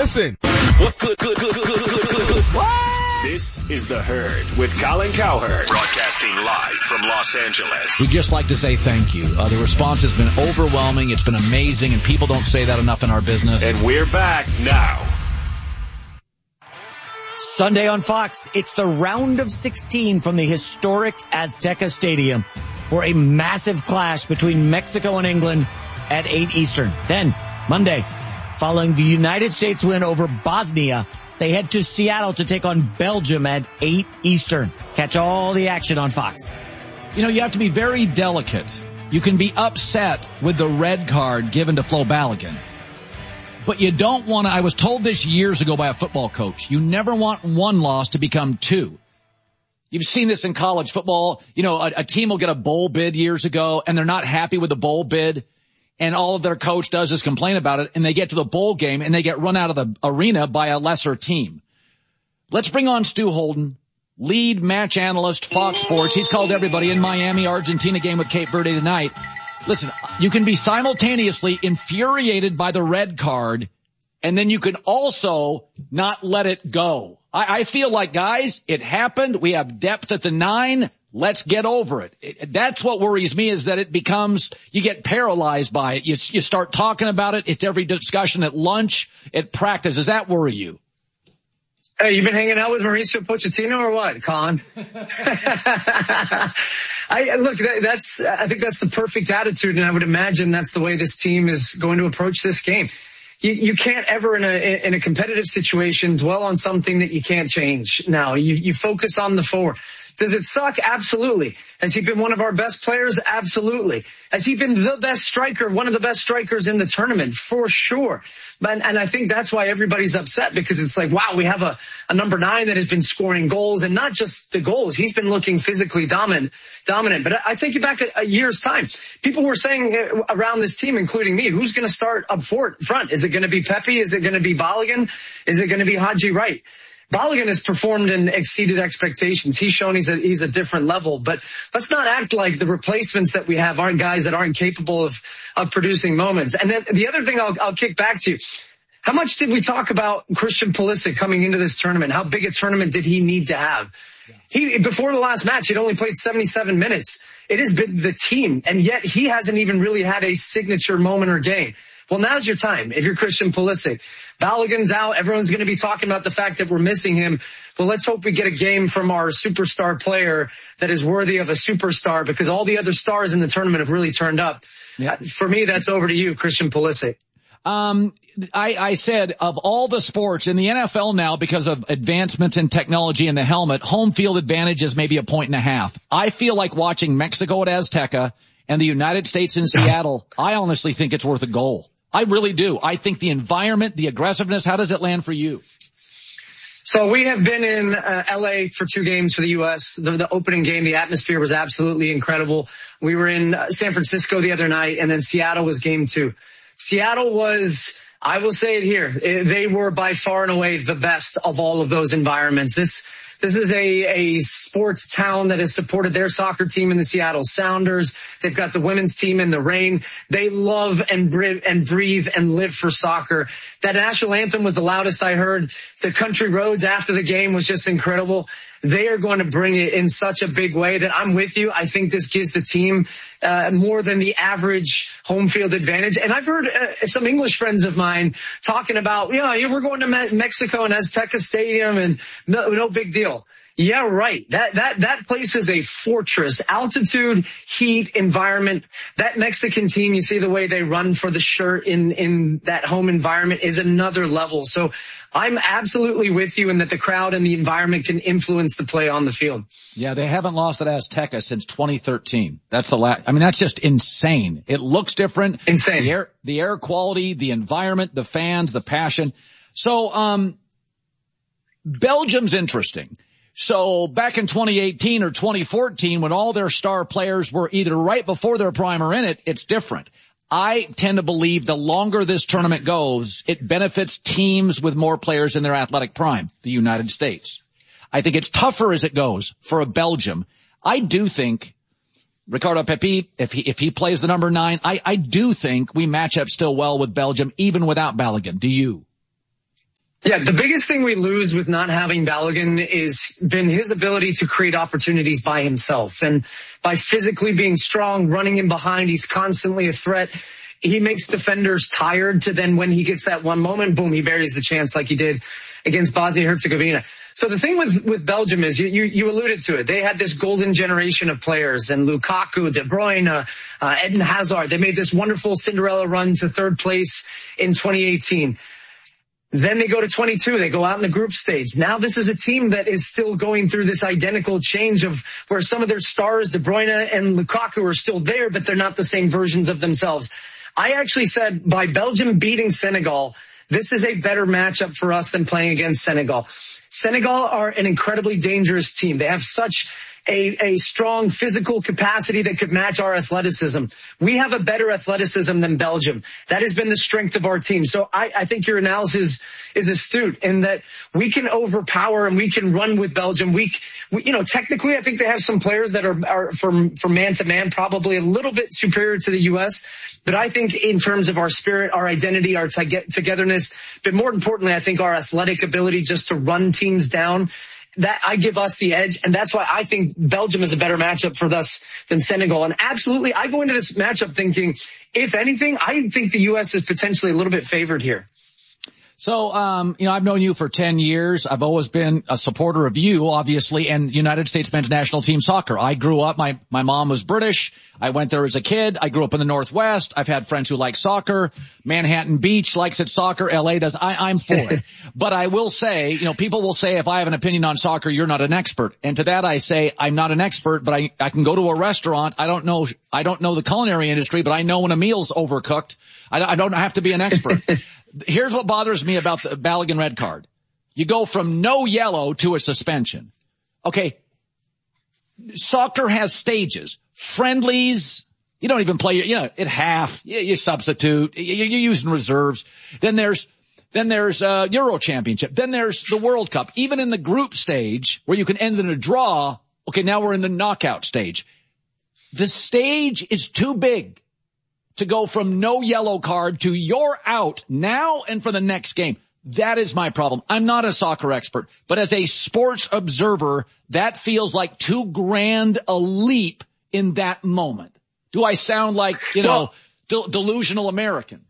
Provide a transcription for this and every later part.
listen. What's good? What? This is The Herd with Colin Cowherd, broadcasting live from Los Angeles. We'd just like to say thank you. The response has been overwhelming. It's been amazing, and people don't say that enough in our business. And we're back now. Sunday on Fox, it's the round of 16 from the historic Azteca Stadium for a massive clash between Mexico and England at 8 Eastern. Then, Monday, following the United States win over Bosnia, they head to Seattle to take on Belgium at 8 Eastern. Catch all the action on Fox. You know, you have to be very delicate. You can be upset with the red card given to Flo Balogun. But you don't want to, I was told this years ago by a football coach, you never want one loss to become two. You've seen this in college football. You know, a team will get a bowl bid years ago and they're not happy with the bowl bid. And all of their coach does is complain about it, and they get to the bowl game and they get run out of the arena by a lesser team. Let's bring on Stu Holden, lead match analyst, Fox Sports. He's called everybody in Miami, Argentina game with Cape Verde tonight. Listen, you can be simultaneously infuriated by the red card, and then you can also not let it go. I feel like, guys, it happened. We have depth at the 9. Let's get over it. That's what worries me, is that it becomes, you get paralyzed by it. You start talking about it. It's every discussion at lunch, at practice. Does that worry you? Hey, you been hanging out with Mauricio Pochettino or what, Colin? I think that's the perfect attitude, and I would imagine that's the way this team is going to approach this game. You can't ever in a competitive situation dwell on something that you can't change. Now, you focus on the forward. Does it suck? Absolutely. Has he been one of our best players? Absolutely. Has he been the best striker, one of the best strikers in the tournament? For sure. And I think that's why everybody's upset, because it's like, wow, we have a number 9 that has been scoring goals, and not just the goals. He's been looking physically dominant. But I take you back a year's time. People were saying around this team, including me, who's going to start up front? Is it going to be Pepe? Is it going to be Balogun? Is it going to be Haji Wright? Balogun has performed and exceeded expectations. He's shown he's a different level, but let's not act like the replacements that we have aren't guys that aren't capable of producing moments. And then the other thing I'll kick back to you. How much did we talk about Christian Pulisic coming into this tournament? How big a tournament did he need to have? Before the last match, he'd only played 77 minutes. It has been the team, and yet he hasn't even really had a signature moment or game. Well, now's your time. If you're Christian Pulisic, Balogun's out. Everyone's going to be talking about the fact that we're missing him. Well, let's hope we get a game from our superstar player that is worthy of a superstar, because all the other stars in the tournament have really turned up. Yeah. For me, that's over to you, Christian Pulisic. I said, of all the sports in the NFL now, because of advancements in technology in the helmet, home field advantage is maybe 1.5 points. I feel like watching Mexico at Azteca and the United States in Seattle. I honestly think it's worth a goal. I really do. I think the environment, the aggressiveness, how does it land for you? So we have been in LA for 2 games for the U.S. The opening game, the atmosphere was absolutely incredible. We were in San Francisco the other night, and then Seattle was game 2. Seattle was, I will say it here, they were by far and away the best of all of those environments. This is a sports town that has supported their soccer team in the Seattle Sounders. They've got the women's team in the Reign. They love and breathe and live for soccer. That national anthem was the loudest I heard. The country roads after the game was just incredible. They are going to bring it in such a big way that I'm with you. I think this gives the team more than the average home field advantage. And I've heard some English friends of mine talking about, we're going to Mexico and Azteca Stadium and no big deal. Yeah, right. That place is a fortress. Altitude, heat, environment. That Mexican team, you see the way they run for the shirt in that home environment is another level. So I'm absolutely with you in that the crowd and the environment can influence the play on the field. Yeah, they haven't lost at Azteca since 2013. That's the last. I mean, that's just insane. It looks different. Insane. The air quality, the environment, the fans, the passion. So, Belgium's interesting. So back in 2018 or 2014, when all their star players were either right before their prime or in it, it's different. I tend to believe the longer this tournament goes, it benefits teams with more players in their athletic prime, the United States. I think it's tougher as it goes for a Belgium. I do think Ricardo Pepi, if he plays the number 9, I do think we match up still well with Belgium, even without Balogun. Do you? Yeah, the biggest thing we lose with not having Balogun is been his ability to create opportunities by himself. And by physically being strong, running in behind, he's constantly a threat. He makes defenders tired to then when he gets that one moment, boom, he buries the chance like he did against Bosnia-Herzegovina. So the thing with Belgium is you alluded to it. They had this golden generation of players and Lukaku, De Bruyne, Eden Hazard. They made this wonderful Cinderella run to third place in 2018. Then they go to 22. They go out in the group stage. Now this is a team that is still going through this identical change of where some of their stars, De Bruyne and Lukaku, are still there, but they're not the same versions of themselves. I actually said by Belgium beating Senegal, this is a better matchup for us than playing against Senegal. Senegal are an incredibly dangerous team. They have such a strong physical capacity that could match our athleticism. We have a better athleticism than Belgium. That has been the strength of our team. So I think your analysis is astute in that we can overpower and we can run with Belgium. We technically, I think they have some players that are from man to man, probably a little bit superior to the U.S. But I think in terms of our spirit, our identity, our togetherness, but more importantly, I think our athletic ability just to run teams down, that I give us the edge, and that's why I think Belgium is a better matchup for us than Senegal. And absolutely, I go into this matchup thinking, if anything, I think the U.S. is potentially a little bit favored here. So, I've known you for 10 years. I've always been a supporter of you, obviously, and United States men's national team soccer. I grew up, my mom was British. I went there as a kid. I grew up in the Northwest. I've had friends who like soccer. Manhattan Beach likes its soccer. LA does. I'm for it. But I will say, people will say if I have an opinion on soccer, you're not an expert. And to that I say, I'm not an expert, but I can go to a restaurant. I don't know the culinary industry, but I know when a meal's overcooked. I don't have to be an expert. Here's what bothers me about the Balogun red card. You go from no yellow to a suspension. Okay. Soccer has stages. Friendlies, you don't even play, at half, you substitute, you're using reserves. Then there's Euro Championship. Then there's the World Cup. Even in the group stage where you can end in a draw. Okay. Now we're in the knockout stage. The stage is too big to go from no yellow card to you're out now and for the next game. That is my problem. I'm not a soccer expert, but as a sports observer, that feels like too grand a leap in that moment. Do I sound like, delusional American?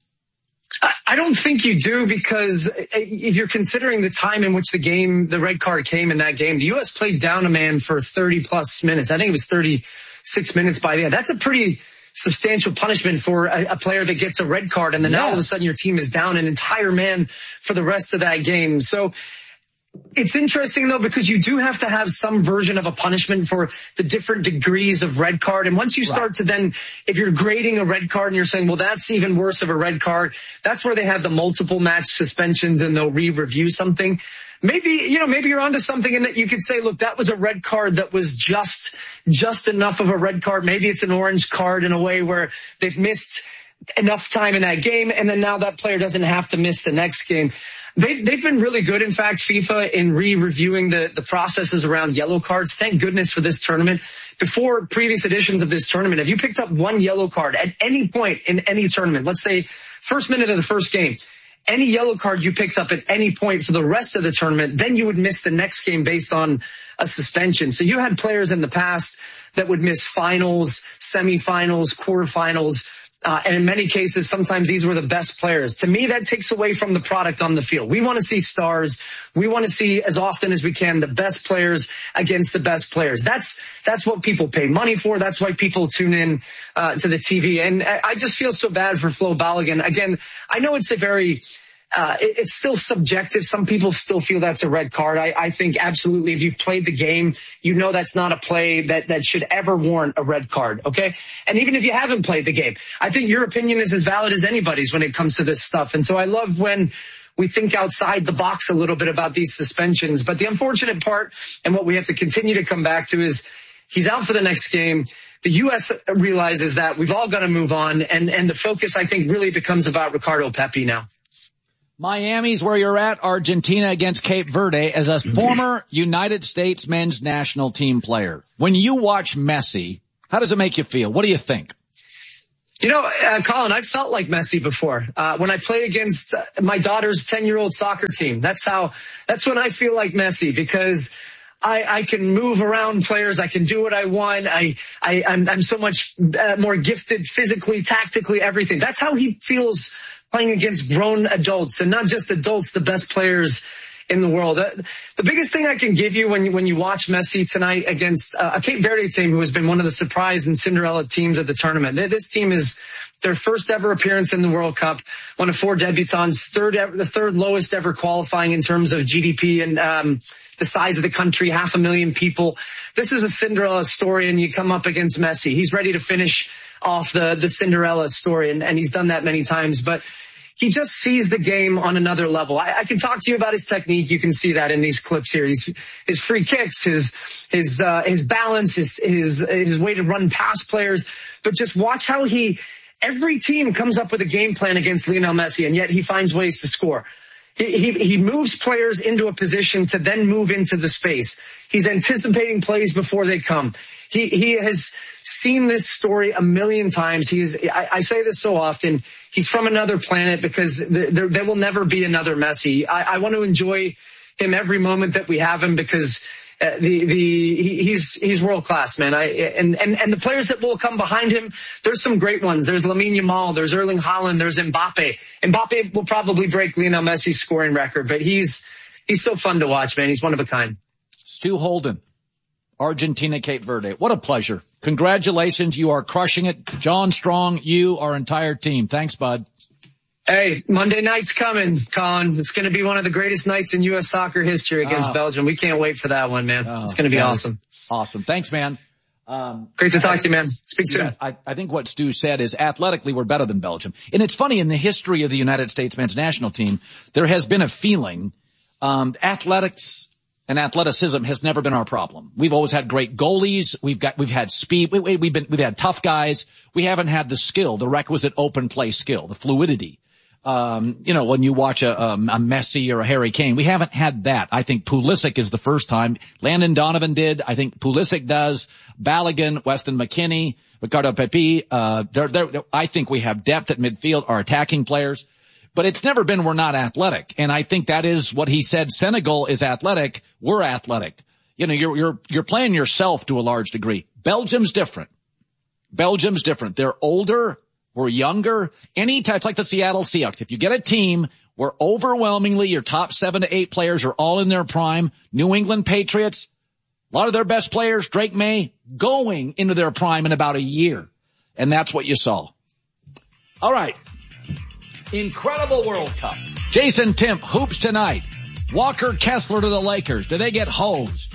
I don't think you do, because if you're considering the time in which the red card came in that game, the U.S. played down a man for 30 plus minutes. I think it was 36 minutes by the end. That's a pretty substantial punishment for a player that gets a red card, and then all of a sudden your team is down an entire man for the rest of that game. So it's interesting though, because you do have to have some version of a punishment for the different degrees of red card. And once you start to then, if you're grading a red card and you're saying, well, that's even worse of a red card, that's where they have the multiple match suspensions and they'll re-review something. Maybe you're onto something in that you could say, look, that was a red card that was just enough of a red card. Maybe it's an orange card in a way where they've missed enough time in that game, and then now that player doesn't have to miss the next game. They've been really good, in fact, FIFA, in re-reviewing the processes around yellow cards. Thank goodness for this tournament. Before previous editions of this tournament, if you picked up one yellow card at any point in any tournament, let's say first minute of the first game, any yellow card you picked up at any point for the rest of the tournament, then you would miss the next game based on a suspension. So you had players in the past that would miss finals, semifinals, quarterfinals, and in many cases, sometimes these were the best players. To me, that takes away from the product on the field. We want to see stars. We want to see as often as we can the best players against the best players. That's what people pay money for. That's why people tune in to the TV. And I just feel so bad for Flo Balogun. Again, I know it's it's still subjective. Some people still feel that's a red card. I think absolutely, if you've played the game, that's not a play that should ever warrant a red card. Okay. And even if you haven't played the game, I think your opinion is as valid as anybody's when it comes to this stuff. And so I love when we think outside the box a little bit about these suspensions. But the unfortunate part, and what we have to continue to come back to, is he's out for the next game. The U.S. realizes that we've all got to move on. And the focus, I think, really becomes about Ricardo Pepi now. Miami's where you're at. Argentina against Cape Verde. As a former United States men's national team player, when you watch Messi, how does it make you feel? What do you think? Colin, I've felt like Messi before. When I play against my daughter's 10-year-old soccer team, that's when I feel like Messi, because I can move around players. I can do what I want. I'm so much more gifted physically, tactically, everything. That's how he feels playing against grown adults, and not just adults, the best players in the world. The biggest thing I can give you when you watch Messi tonight against a Cape Verde team who has been one of the surprise and Cinderella teams of the tournament. This team is their first ever appearance in the World Cup, one of 4 debutants, the third lowest ever qualifying in terms of GDP and the size of the country, 500,000 people. This is a Cinderella story, and you come up against Messi. He's ready to finish off the Cinderella story, and he's done that many times. But he just sees the game on another level. I can talk to you about his technique. You can see that in these clips here. His free kicks, his balance, his way to run past players. But just watch how every team comes up with a game plan against Lionel Messi, and yet he finds ways to score. He moves players into a position to then move into the space. He's anticipating plays before they come. He has seen this story a million times. I say this so often. He's from another planet, because there will never be another Messi. I want to enjoy him every moment that we have him, because he's world class, man. And the players that will come behind him, there's some great ones. There's Lamine Yamal, there's Erling Haaland, there's Mbappe. Mbappe will probably break Lionel Messi's scoring record, but he's so fun to watch, man. He's one of a kind. Stu Holden, Argentina, Cape Verde. What a pleasure. Congratulations. You are crushing it. John Strong, you, our entire team. Thanks, bud. Hey, Monday night's coming, Colin. It's going to be one of the greatest nights in U.S. soccer history against Belgium. We can't wait for that one, man. It's going to be awesome. Awesome. Thanks, man. Great to talk to you, man. Speak soon. Yeah, I think what Stu said is athletically we're better than Belgium. And it's funny, in the history of the United States men's national team, there has been a feeling athletics and athleticism has never been our problem. We've always had great goalies. We've had speed. We've had tough guys. We haven't had the skill, the requisite open play skill, the fluidity. When you watch a Messi or a Harry Kane, we haven't had that. I think Pulisic is the first time. Landon Donovan did. I think Pulisic does. Balogun, Weston McKennie, Ricardo Pepi. I think we have depth at midfield, our attacking players. But it's never been we're not athletic. And I think that is what he said. Senegal is athletic. We're athletic. You're playing yourself to a large degree. Belgium's different. They're older. We're younger. It's like the Seattle Seahawks. If you get a team where overwhelmingly your top 7 to 8 players are all in their prime, New England Patriots, a lot of their best players, Drake May, going into their prime in about a year. And that's what you saw. All right. Incredible World Cup. Jason Timp, hoops tonight. Walker Kessler to the Lakers. Do they get hosed?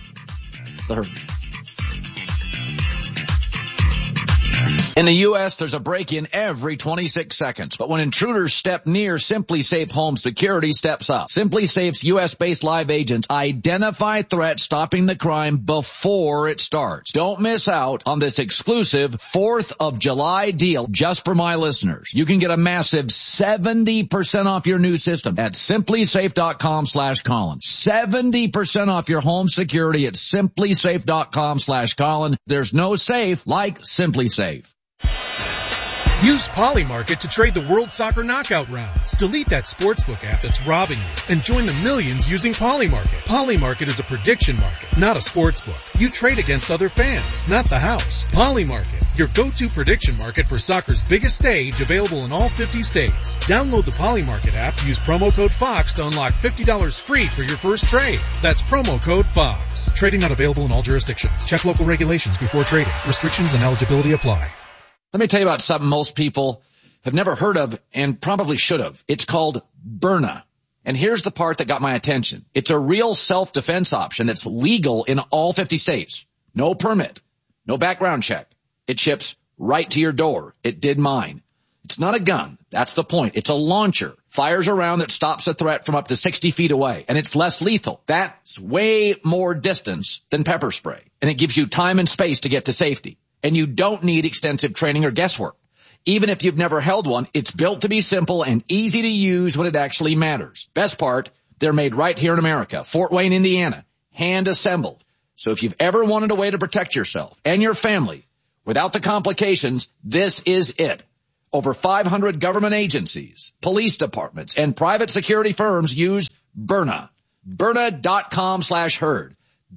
In the U.S., there's a break-in every 26 seconds. But when intruders step near, SimpliSafe Home Security steps up. SimpliSafe's U.S.-based live agents identify threats, stopping the crime before it starts. Don't miss out on this exclusive 4th of July deal just for my listeners. You can get a massive 70% off your new system at SimpliSafe.com/Colin. 70% off your home security at SimpliSafe.com/Colin. There's no safe like SimpliSafe. Use Polymarket to trade the World Soccer Knockout rounds. Delete that sportsbook app that's robbing you and join the millions using Polymarket. Polymarket is a prediction market, not a sportsbook. You trade against other fans, not the house. Polymarket, your go-to prediction market for soccer's biggest stage, available in all 50 states. Download the Polymarket app, use promo code FOX to unlock $50 free for your first trade. That's promo code FOX. Trading not available in all jurisdictions. Check local regulations before trading. Restrictions and eligibility apply. Let me tell you about something most people have never heard of and probably should have. It's called Byrna. And here's the part that got my attention. It's a real self-defense option that's legal in all 50 states. No permit, no background check. It ships right to your door. It did mine. It's not a gun. That's the point. It's a launcher. Fires a round that stops a threat from up to 60 feet away. And it's less lethal. That's way more distance than pepper spray. And it gives you time and space to get to safety. And you don't need extensive training or guesswork. Even if you've never held one, it's built to be simple and easy to use when it actually matters. Best part, they're made right here in America, Fort Wayne, Indiana, hand assembled. So if you've ever wanted a way to protect yourself and your family Without the complications, this is it. Over 500 government agencies, police departments, and private security firms use Byrna. Byrna.com/herd.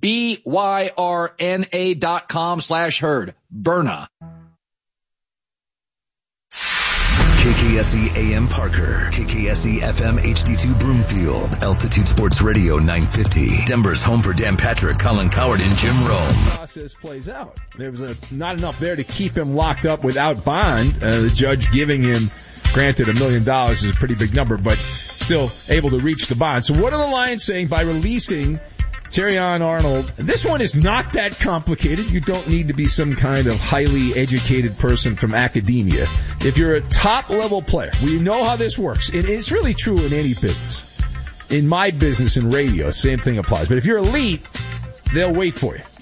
BYRNA.com/herd. Byrna. KKSE AM Parker, KKSE FM HD2 Broomfield, Altitude Sports Radio 950, Denver's home for Dan Patrick, Colin Cowherd, and Jim Rome. The process plays out. There was not enough there to keep him locked up without bond. The judge giving him, granted $1 million is a pretty big number, but still able to reach the bond. So what are the Lions saying by releasing Terrion Arnold? This one is not that complicated. You don't need to be some kind of highly educated person from academia. If you're a top-level player, we know how this works. It's really true in any business. In my business in radio, same thing applies. But if you're elite, they'll wait for you.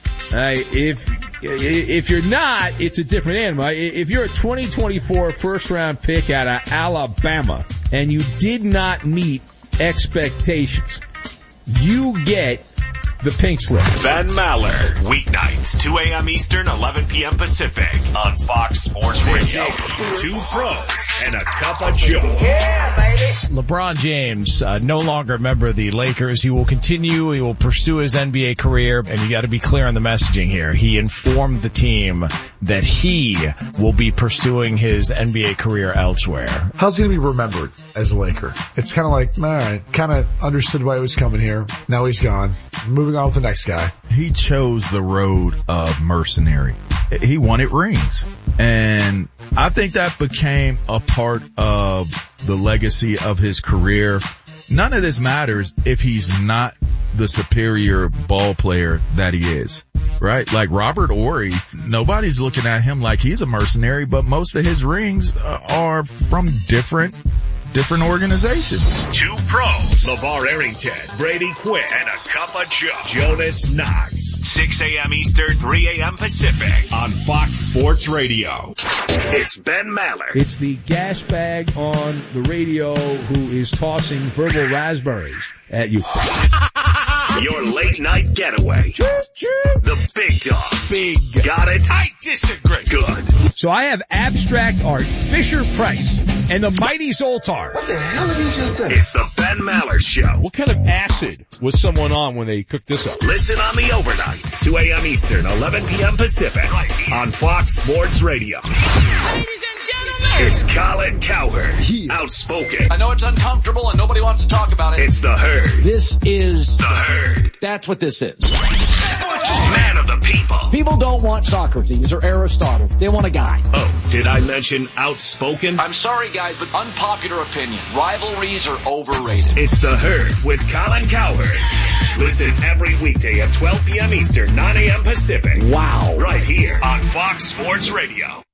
If you're not, it's a different animal. If you're a 2024 first-round pick out of Alabama and you did not meet expectations, you get the pink slip. Ben Maller, weeknights, 2 a.m. Eastern, 11 p.m. Pacific on Fox Sports Radio. Two pros and a cup of Joe. Yeah, baby. LeBron James, no longer a member of the Lakers. He will continue. He will pursue his NBA career, and you got to be clear on the messaging here. He informed the team that he will be pursuing his NBA career elsewhere. How's he going to be remembered as a Laker? It's kind of like, all right, kind of understood why he was coming here. Now he's gone. Moving on with the next guy. He chose the road of mercenary. He wanted rings. And I think that became a part of the legacy of his career. None of this matters if he's not the superior ball player that he is, right? Like Robert Horry, nobody's looking at him like he's a mercenary, but most of his rings are from different organizations. Two pros, LeVar Arrington, Brady Quinn, and a cup of Joe. Jonas Knox, 6 a.m. Eastern, 3 a.m. Pacific on Fox Sports Radio. It's Ben Maller. It's the gas bag on the radio who is tossing verbal raspberries at you. Your late night getaway. The big dog. Big. Got it? I disagree. Good. So I have abstract art, Fisher Price, and the mighty Zoltar. What the hell did he just say? It's the Ben Maller Show. What kind of acid was someone on when they cooked this up? Listen on the overnights, 2 a.m. Eastern, 11 p.m. Pacific, on Fox Sports Radio. Ladies and gentlemen, It's Colin Cowherd, outspoken. I know it's uncomfortable and nobody wants to talk about it. It's the Herd. This is The Herd. That's what this is. Man of the people. People don't want Socrates or Aristotle. They want a guy. Oh, did I mention outspoken? I'm sorry, guys, but unpopular opinion. Rivalries are overrated. It's the Herd with Colin Cowherd. Listen every weekday at 12 p.m. Eastern, 9 a.m. Pacific. Wow. Right here on Fox Sports Radio.